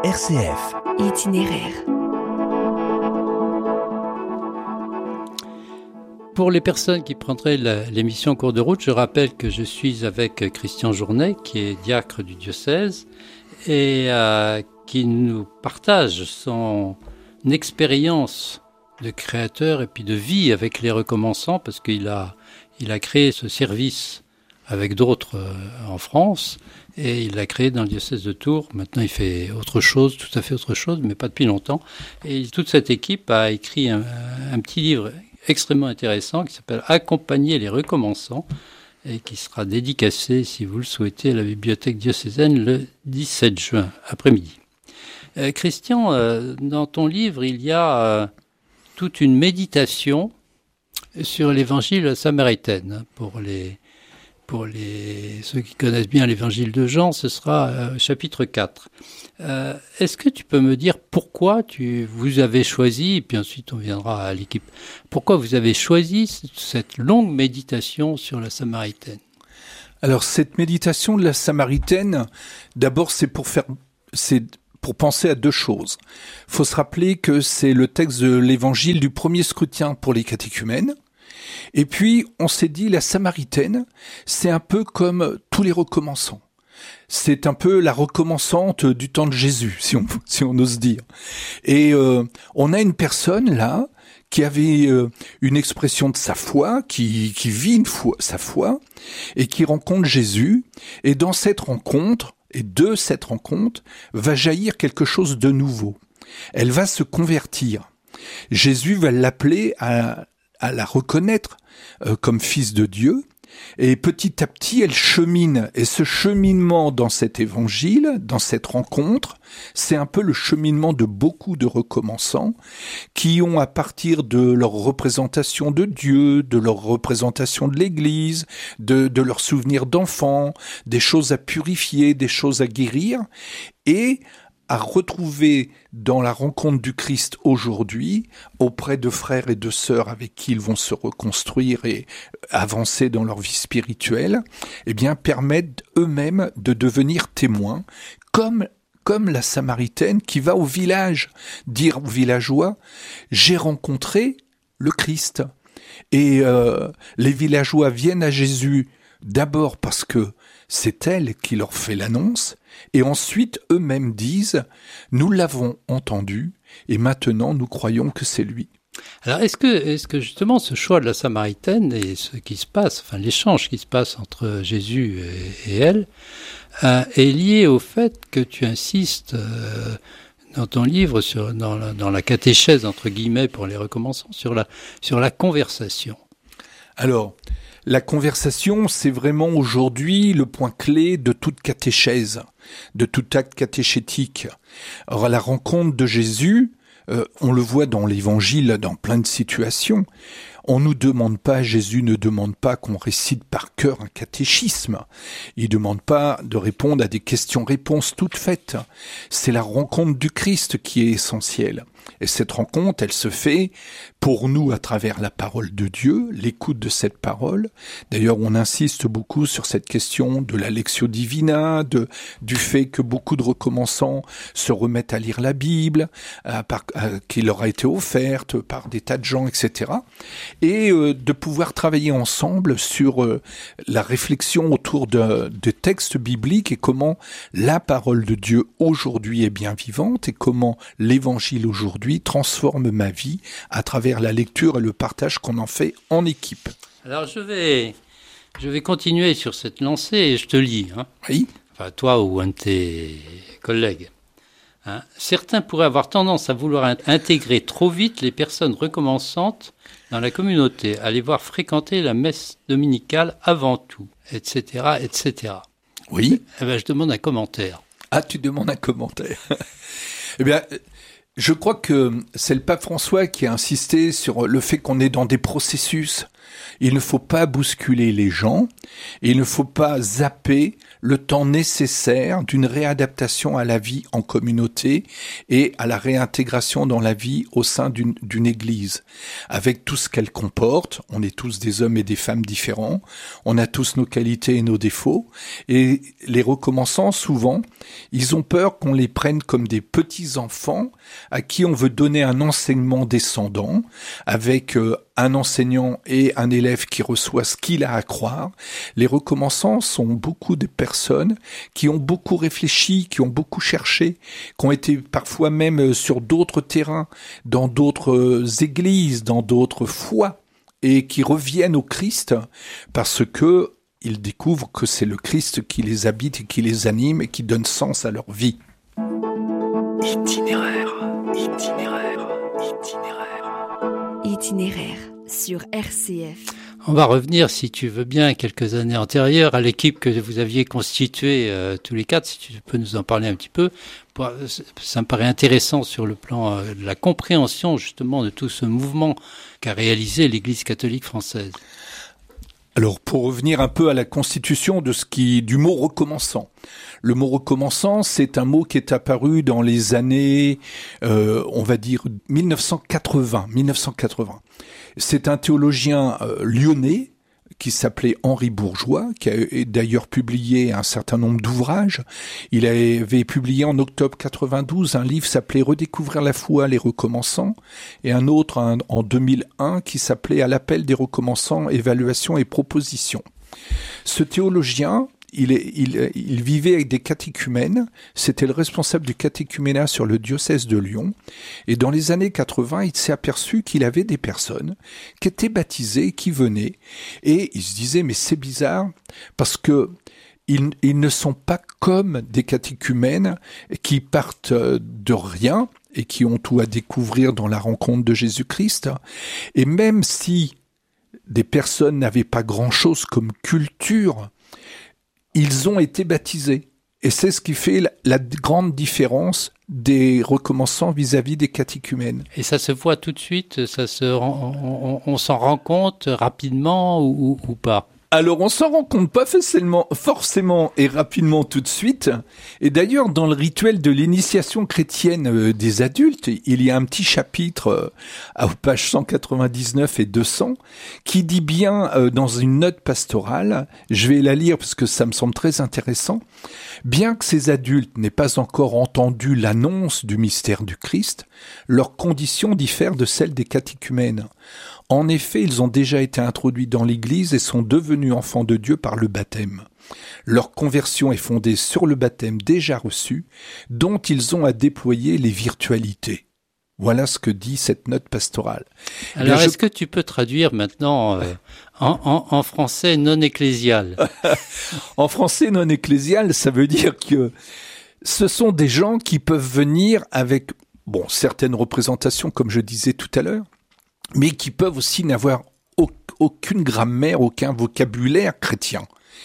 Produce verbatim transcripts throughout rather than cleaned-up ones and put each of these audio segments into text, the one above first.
R C F. Itinéraire. Pour les personnes qui prendraient la, l'émission en cours de route, je rappelle que je suis avec Christian Journet, qui est diacre du diocèse, et euh, qui nous partage son expérience de créateur et puis de vie avec les recommençants, parce qu'il a, il a créé ce service avec d'autres euh, en France, et il l'a créé dans le diocèse de Tours. Maintenant, il fait autre chose, tout à fait autre chose, mais pas depuis longtemps. Et toute cette équipe a écrit un, un petit livre extrêmement intéressant qui s'appelle « Accompagner les recommençants » et qui sera dédicacé, si vous le souhaitez, à la bibliothèque diocésaine le dix-sept juin, après-midi. Euh, Christian, euh, dans ton livre, il y a euh, toute une méditation sur l'évangile samaritaine. Pour les... Pour les, ceux qui connaissent bien l'évangile de Jean, ce sera euh, chapitre quatre. Euh, est-ce que tu peux me dire pourquoi tu, vous avez choisi, et puis ensuite on viendra à l'équipe, pourquoi vous avez choisi cette, cette longue méditation sur la Samaritaine ? Alors cette méditation de la Samaritaine, d'abord c'est pour faire, c'est pour penser à deux choses. Il faut se rappeler que c'est le texte de l'évangile du premier scrutin pour les catéchumènes. Et puis, on s'est dit, la Samaritaine, c'est un peu comme tous les recommençants. C'est un peu la recommençante du temps de Jésus, si on, si on ose dire. Et euh, on a une personne, là, qui avait euh, une expression de sa foi, qui, qui vit une foi, sa foi, et qui rencontre Jésus. Et dans cette rencontre, et de cette rencontre, va jaillir quelque chose de nouveau. Elle va se convertir. Jésus va l'appeler à... à la reconnaître euh, comme fils de Dieu, et petit à petit elle chemine, et ce cheminement dans cet évangile, dans cette rencontre, c'est un peu le cheminement de beaucoup de recommençants qui ont, à partir de leur représentation de Dieu, de leur représentation de l'Église, de, de leurs souvenirs d'enfants, des choses à purifier, des choses à guérir, et à retrouver dans la rencontre du Christ aujourd'hui, auprès de frères et de sœurs avec qui ils vont se reconstruire et avancer dans leur vie spirituelle, eh bien, permettent eux-mêmes de devenir témoins, comme, comme la Samaritaine qui va au village, dire aux villageois, j'ai rencontré le Christ. Et euh, les villageois viennent à Jésus d'abord parce que c'est elle qui leur fait l'annonce, et ensuite eux-mêmes disent « Nous l'avons entendu, et maintenant nous croyons que c'est lui ». Alors est-ce que, est-ce que justement ce choix de la Samaritaine et ce qui se passe, enfin l'échange qui se passe entre Jésus et, et elle, euh, est lié au fait que tu insistes euh, dans ton livre, sur, dans, la, dans la catéchèse entre guillemets pour les recommençants, sur la, sur la conversation ? Alors, la conversation, c'est vraiment aujourd'hui le point clé de toute catéchèse, de tout acte catéchétique. Alors, la rencontre de Jésus, euh, on le voit dans l'Évangile, dans plein de situations. On nous demande pas, Jésus ne demande pas qu'on récite par cœur un catéchisme. Il demande pas de répondre à des questions-réponses toutes faites. C'est la rencontre du Christ qui est essentielle. Et cette rencontre, elle se fait pour nous à travers la parole de Dieu, l'écoute de cette parole. D'ailleurs, on insiste beaucoup sur cette question de la Lectio Divina, de, du fait que beaucoup de recommençants se remettent à lire la Bible, à, par, à, qui leur a été offerte par des tas de gens, et cetera. Et euh, de pouvoir travailler ensemble sur euh, la réflexion autour de, de textes bibliques et comment la parole de Dieu aujourd'hui est bien vivante et comment l'Évangile aujourd'hui transforme ma vie à travers la lecture et le partage qu'on en fait en équipe. Alors je vais, je vais continuer sur cette lancée et je te lis. Hein. Oui. Enfin, toi ou un de tes collègues. Hein. Certains pourraient avoir tendance à vouloir intégrer trop vite les personnes recommençantes dans la communauté, à les voir fréquenter la messe dominicale avant tout, et cetera, et cetera. Oui. Eh ben, je demande un commentaire. Ah, tu demandes un commentaire. Eh bien, je crois que c'est le pape François qui a insisté sur le fait qu'on est dans des processus. Il ne faut pas bousculer les gens, et il ne faut pas zapper le temps nécessaire d'une réadaptation à la vie en communauté et à la réintégration dans la vie au sein d'une, d'une église, avec tout ce qu'elle comporte. On est tous des hommes et des femmes différents, on a tous nos qualités et nos défauts, et les recommençants, souvent, ils ont peur qu'on les prenne comme des petits-enfants à qui on veut donner un enseignement descendant, avec euh, un enseignant et un élève qui reçoit ce qu'il a à croire. Les recommençants sont beaucoup de personnes qui ont beaucoup réfléchi, qui ont beaucoup cherché, qui ont été parfois même sur d'autres terrains, dans d'autres églises, dans d'autres foi, et qui reviennent au Christ parce que ils découvrent que c'est le Christ qui les habite et qui les anime et qui donne sens à leur vie. Itinéraire, itinéraire, itinéraire. Itinéraire sur R C F. On va revenir, si tu veux bien, quelques années antérieures à l'équipe que vous aviez constituée euh, tous les quatre, si tu peux nous en parler un petit peu. Ça me paraît intéressant sur le plan euh, de la compréhension justement de tout ce mouvement qu'a réalisé l'Église catholique française. Alors, pour revenir un peu à la constitution de ce qui, du mot recommençant. Le mot recommençant, c'est un mot qui est apparu dans les années, euh, on va dire, dix-neuf cent quatre-vingts. dix-neuf cent quatre-vingts. C'est un théologien euh, lyonnais qui s'appelait Henri Bourgeois, qui a d'ailleurs publié un certain nombre d'ouvrages. Il avait publié en octobre quatre-vingt-douze un livre qui s'appelait « Redécouvrir la foi, les recommençants » et un autre un, en deux mille un qui s'appelait « À l'appel des recommençants, évaluation et propositions ». Ce théologien, il, est, il, il vivait avec des catéchumènes, c'était le responsable du catéchuménat sur le diocèse de Lyon, et dans les années quatre-vingts, il s'est aperçu qu'il avait des personnes qui étaient baptisées, qui venaient, et il se disait, mais c'est bizarre, parce que ils, ils ne sont pas comme des catéchumènes qui partent de rien, et qui ont tout à découvrir dans la rencontre de Jésus-Christ, et même si des personnes n'avaient pas grand-chose comme culture, ils ont été baptisés. Et c'est ce qui fait la, la grande différence des recommençants vis-à-vis des catéchumènes. Et ça se voit tout de suite, ça se rend, on, on, on s'en rend compte rapidement ou, ou, ou pas? Alors, on s'en rend compte pas forcément, forcément et rapidement tout de suite. Et d'ailleurs, dans le rituel de l'initiation chrétienne des adultes, il y a un petit chapitre à page cent quatre-vingt-dix-neuf et deux cents qui dit bien dans une note pastorale, je vais la lire parce que ça me semble très intéressant, bien que ces adultes n'aient pas encore entendu l'annonce du mystère du Christ, leurs conditions diffèrent de celles des catéchumènes. En effet, ils ont déjà été introduits dans l'Église et sont devenus enfants de Dieu par le baptême. Leur conversion est fondée sur le baptême déjà reçu, dont ils ont à déployer les virtualités. Voilà ce que dit cette note pastorale. Alors, je... est-ce que tu peux traduire maintenant euh, en, en, en français non ecclésial? En français non ecclésial, ça veut dire que ce sont des gens qui peuvent venir avec, bon, certaines représentations, comme je disais tout à l'heure, mais qui peuvent aussi n'avoir aucune grammaire, aucun vocabulaire chrétien.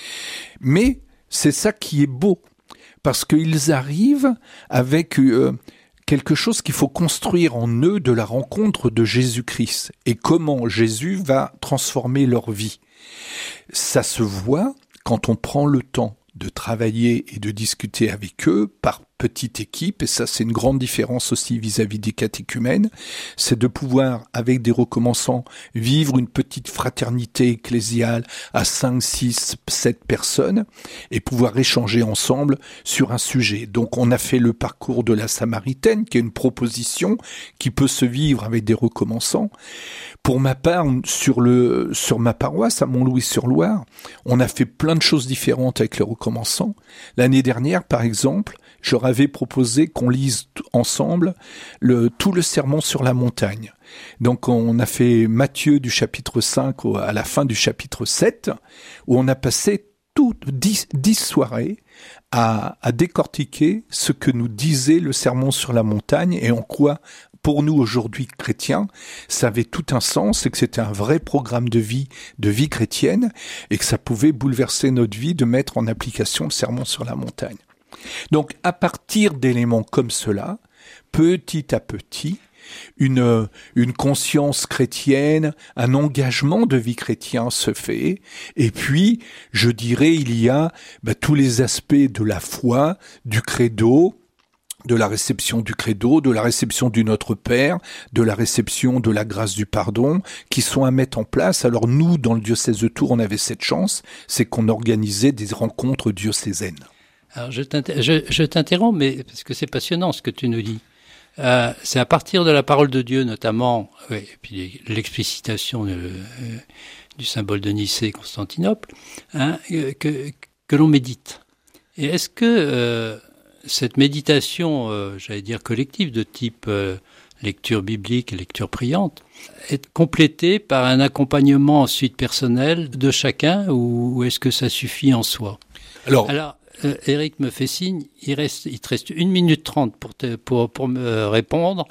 Mais c'est ça qui est beau, parce qu'ils arrivent avec euh, quelque chose qu'il faut construire en eux de la rencontre de Jésus-Christ, et comment Jésus va transformer leur vie. Ça se voit quand on prend le temps de travailler et de discuter avec eux par petite équipe, et ça c'est une grande différence aussi vis-à-vis des catéchumènes, c'est de pouvoir, avec des recommençants, vivre une petite fraternité ecclésiale à cinq, six, sept personnes, et pouvoir échanger ensemble sur un sujet. Donc on a fait le parcours de la Samaritaine, qui est une proposition qui peut se vivre avec des recommençants. Pour ma part, sur le sur ma paroisse, à Montlouis-sur-Loire, on a fait plein de choses différentes avec les recommençants. L'année dernière, par exemple, je leur avais proposé qu'on lise ensemble le, tout le sermon sur la montagne. Donc on a fait Matthieu du chapitre cinq au, à la fin du chapitre sept, où on a passé toutes dix, dix soirées à, à décortiquer ce que nous disait le sermon sur la montagne et en quoi, pour nous aujourd'hui chrétiens, ça avait tout un sens et que c'était un vrai programme de vie, de vie chrétienne, et que ça pouvait bouleverser notre vie de mettre en application le sermon sur la montagne. Donc, à partir d'éléments comme cela, petit à petit, une, une conscience chrétienne, un engagement de vie chrétien se fait. Et puis, je dirais, il y a bah, tous les aspects de la foi, du credo, de la réception du credo, de la réception du Notre Père, de la réception de la grâce du pardon, qui sont à mettre en place. Alors nous, dans le diocèse de Tours, on avait cette chance, c'est qu'on organisait des rencontres diocésaines. Alors je, t'inter- je, je t'interromps, mais parce que c'est passionnant ce que tu nous dis. Euh, c'est à partir de la parole de Dieu, notamment, ouais, et puis l'explicitation de, euh, du symbole de Nicée et Constantinople, hein, que, que l'on médite. Et est-ce que euh, cette méditation, euh, j'allais dire collective, de type euh, lecture biblique et lecture priante, est complétée par un accompagnement ensuite personnel de chacun, ou, ou est-ce que ça suffit en soi ? Alors, Alors euh, Eric me fait signe, il, reste, il te reste une minute trente pour, te, pour, pour me répondre,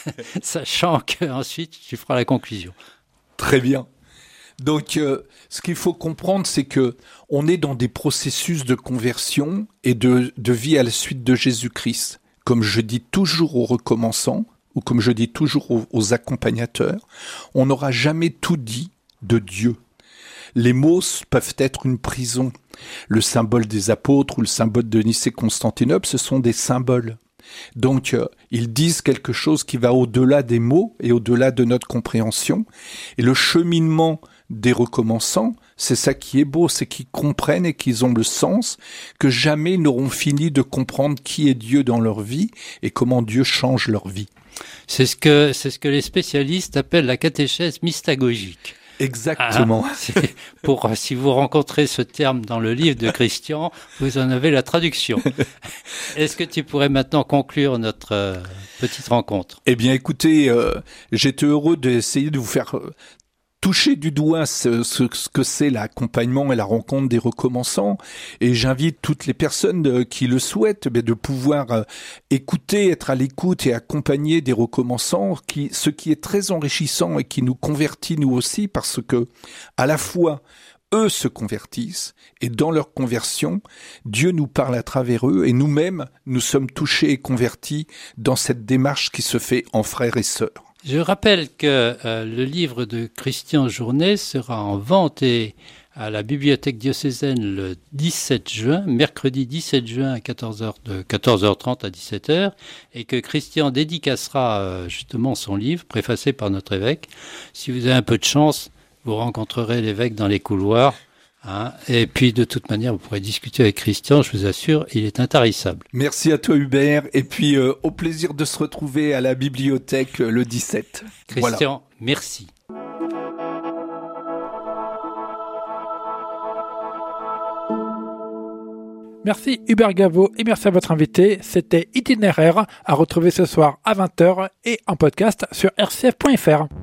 sachant qu'ensuite tu feras la conclusion. Très bien. Donc, euh, ce qu'il faut comprendre, c'est que on est dans des processus de conversion et de, de vie à la suite de Jésus-Christ. Comme je dis toujours aux recommençants, ou comme je dis toujours aux, aux accompagnateurs, on n'aura jamais tout dit de Dieu. Les mots peuvent être une prison. Le symbole des apôtres ou le symbole de Nicée-Constantinople, ce sont des symboles. Donc, euh, ils disent quelque chose qui va au-delà des mots et au-delà de notre compréhension. Et le cheminement des recommençants, c'est ça qui est beau, c'est qu'ils comprennent et qu'ils ont le sens que jamais ils n'auront fini de comprendre qui est Dieu dans leur vie et comment Dieu change leur vie. C'est ce que, c'est ce que les spécialistes appellent la catéchèse mystagogique. Exactement. Ah, c'est pour, si vous rencontrez ce terme dans le livre de Christian, vous en avez la traduction. Est-ce que tu pourrais maintenant conclure notre euh, petite rencontre ? Eh bien, écoutez, euh, j'étais heureux d'essayer de vous faire euh, toucher du doigt ce, ce, ce que c'est l'accompagnement et la rencontre des recommençants. Et j'invite toutes les personnes euh, qui le souhaitent mais de pouvoir euh, écouter, être à l'écoute et accompagner des recommençants, qui, ce qui est très enrichissant et qui nous convertit nous aussi, parce que à la fois eux se convertissent et dans leur conversion, Dieu nous parle à travers eux et nous-mêmes, nous sommes touchés et convertis dans cette démarche qui se fait en frères et sœurs. Je rappelle que euh, le livre de Christian Journet sera en vente et à la bibliothèque diocésaine le dix-sept juin, mercredi dix-sept juin à quatorze heures, de quatorze heures trente à dix-sept heures, et que Christian dédicacera euh, justement son livre, préfacé par notre évêque. Si vous avez un peu de chance, vous rencontrerez l'évêque dans les couloirs. Hein, et puis, de toute manière, vous pourrez discuter avec Christian, je vous assure, il est intarissable. Merci à toi, Hubert. Et puis, euh, au plaisir de se retrouver à la bibliothèque euh, le dix-sept. Christian, voilà. Merci. Merci Hubert Gaveau et merci à votre invité. C'était Itinéraire, à retrouver ce soir à vingt heures et en podcast sur r c f point f r.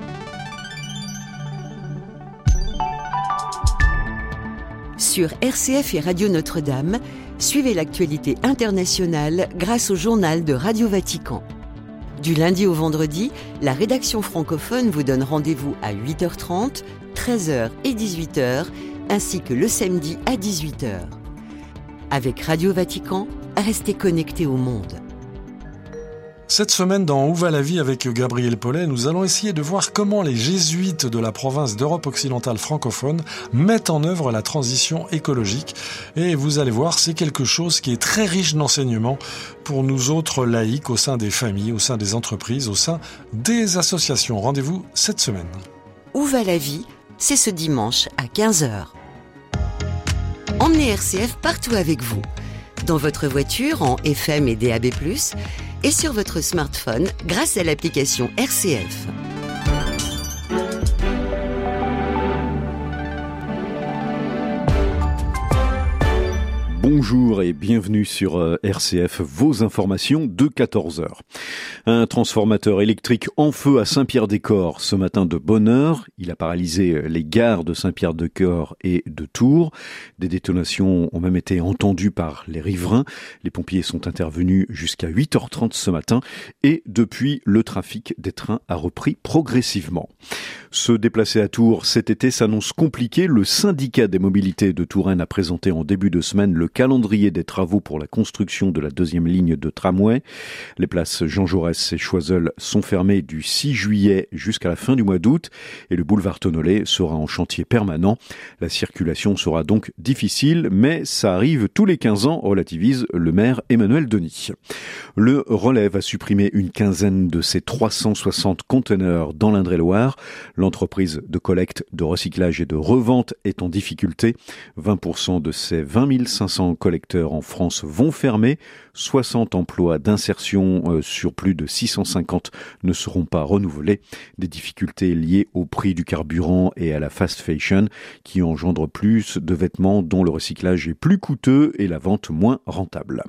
Sur R C F et Radio Notre-Dame, suivez l'actualité internationale grâce au journal de Radio Vatican. Du lundi au vendredi, la rédaction francophone vous donne rendez-vous à huit heures trente, treize heures et dix-huit heures, ainsi que le samedi à dix-huit heures. Avec Radio Vatican, restez connectés au monde. Cette semaine, dans Où va la vie avec Gabriel Paulet, nous allons essayer de voir comment les jésuites de la province d'Europe occidentale francophone mettent en œuvre la transition écologique. Et vous allez voir, c'est quelque chose qui est très riche d'enseignements pour nous autres laïcs au sein des familles, au sein des entreprises, au sein des associations. Rendez-vous cette semaine. Où va la vie ? C'est ce dimanche à quinze heures. Emmenez R C F partout avec vous. Dans votre voiture en F M et D A B plus, et sur votre smartphone grâce à l'application R C F. Bonjour et bienvenue sur R C F, vos informations de quatorze heures. Un transformateur électrique en feu à Saint-Pierre-des-Corps ce matin de bonne heure. Il a paralysé les gares de Saint-Pierre-des-Corps et de Tours. Des détonations ont même été entendues par les riverains. Les pompiers sont intervenus jusqu'à huit heures trente ce matin et depuis, le trafic des trains a repris progressivement. Se déplacer à Tours cet été s'annonce compliqué. Le syndicat des mobilités de Touraine a présenté en début de semaine le calendrier des travaux pour la construction de la deuxième ligne de tramway. Les places Jean Jaurès et Choiseul sont fermées du six juillet jusqu'à la fin du mois d'août et le boulevard Tonnelet sera en chantier permanent. La circulation sera donc difficile, mais ça arrive tous les quinze ans, relativise le maire Emmanuel Denis. Le Relais va supprimer une quinzaine de ses trois cent soixante conteneurs dans l'Indre-et-Loire. L'entreprise de collecte, de recyclage et de revente est en difficulté. vingt pour cent de ces vingt mille cinq cents collecteurs en France vont fermer. soixante emplois d'insertion euh, sur plus de six cent cinquante ne seront pas renouvelés. Des difficultés liées au prix du carburant et à la fast fashion qui engendrent plus de vêtements dont le recyclage est plus coûteux et la vente moins rentable.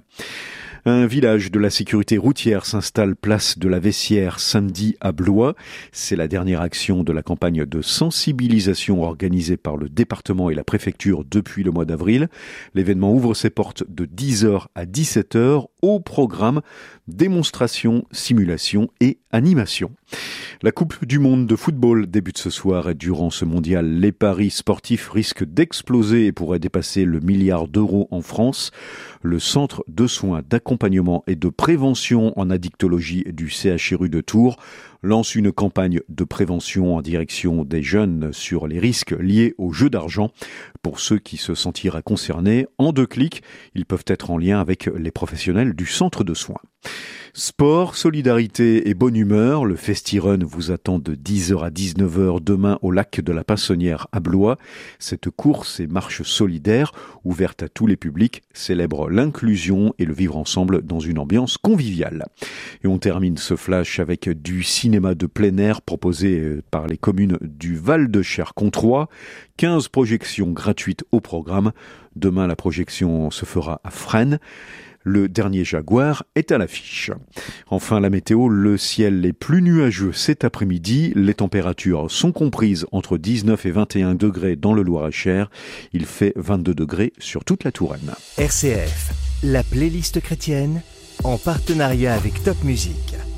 Un village de la sécurité routière s'installe place de la Vessière samedi à Blois. C'est la dernière action de la campagne de sensibilisation organisée par le département et la préfecture depuis le mois d'avril. L'événement ouvre ses portes de dix heures à dix-sept heures au programme démonstration, simulation et animation. La Coupe du monde de football débute ce soir et durant ce mondial, les paris sportifs risquent d'exploser et pourraient dépasser le milliard d'euros en France. Le centre de soins, d'accompagnement et de prévention en addictologie du C H R U de Tours lance une campagne de prévention en direction des jeunes sur les risques liés aux jeux d'argent. Pour ceux qui se sentiraient concernés, en deux clics, ils peuvent être en lien avec les professionnels du centre de soins. Sport, solidarité et bonne humeur, le FestiRun vous attend de dix heures à dix-neuf heures demain au lac de la Pinsonnière à Blois. Cette course et marche solidaire, ouverte à tous les publics, célèbre l'inclusion et le vivre ensemble dans une ambiance conviviale. Et on termine ce flash avec du cinéma de plein air proposé par les communes du Val-de-Cher-Comtrois. quinze projections gratuites au programme. Demain, la projection se fera à Fresnes. Le dernier Jaguar est à l'affiche. Enfin, la météo, le ciel est plus nuageux cet après-midi. Les températures sont comprises entre dix-neuf et vingt et un degrés dans le Loir-et-Cher. Il fait vingt-deux degrés sur toute la Touraine. R C F, la playlist chrétienne, en partenariat avec Top Music.